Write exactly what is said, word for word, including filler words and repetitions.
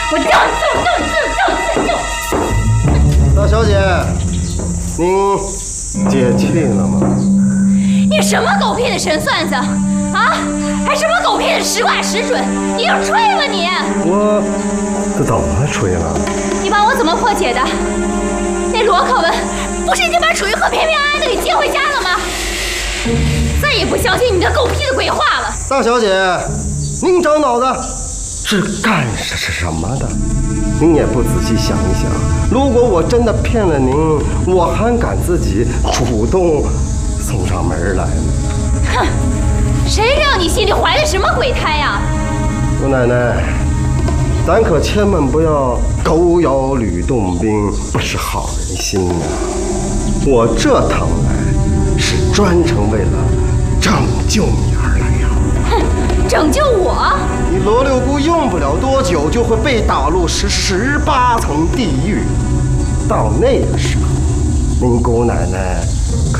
我叫你揍揍你揍揍你揍你！ 大小姐，您解气了吗？ 你什么狗屁的神算子啊？还什么狗屁的十卦十准？你就吹吧你！ 我这怎么吹了？ 你把我怎么破解的？那罗可文不是已经把楚玉鹤平平安安的给接回家了吗？再也不相信你的狗屁的鬼话了。 大小姐，您长脑子是干是是什么的？您也不仔细想一想，如果我真的骗了您，我还敢自己主动送上门来吗？ 哼，谁让你心里怀的什么鬼胎呀？ 姑奶奶，咱可千万不要狗咬吕洞宾，不是好人心啊！我这趟来是专程为了拯救你而来呀！ 哼，拯救我？ 你罗六姑用不了多久就会被打入十十八层地狱，到那个时候，您姑奶奶